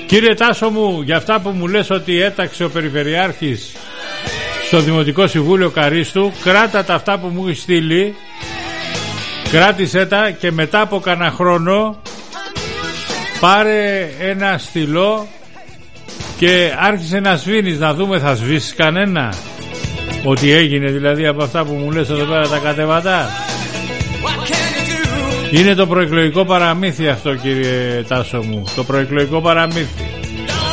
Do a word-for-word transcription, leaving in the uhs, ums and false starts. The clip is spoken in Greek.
Κύριε Τάσο μου, για αυτά που μου λες ότι έταξε ο Περιφερειάρχης στο Δημοτικό Συμβούλιο Καρίστου, κράτα τα αυτά που μου έχει στείλει, κράτησέ τα και μετά από κανένα χρόνο πάρε ένα στυλό και άρχισε να σβήνεις, να δούμε θα σβήσεις κανένα. Ότι έγινε δηλαδή από αυτά που μου λες εδώ πέρα τα κατεβατά. Είναι το προεκλογικό παραμύθι αυτό, κύριε Τάσο μου, το προεκλογικό παραμύθι.